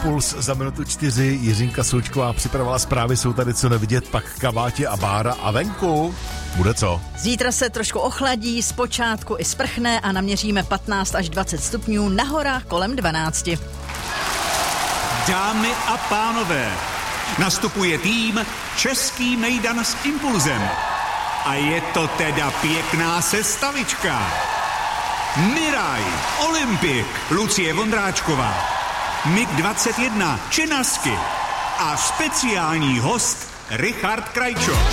Impuls za minutu 4. Jiřinka Součková připravovala zprávy, jsou tady co nevidět, pak kabátě a Bára a venku bude co? Zítra se trošku ochladí, zpočátku i sprchne a naměříme 15 až 20 stupňů, na horách kolem 12. Dámy a pánové, nastupuje tým Český mejdan s Impulzem. A je to teda pěkná sestavička. Miraj, Olympik, Lucie Vondráčková, MiG 21, Činasky a speciální host Richard Krajčo.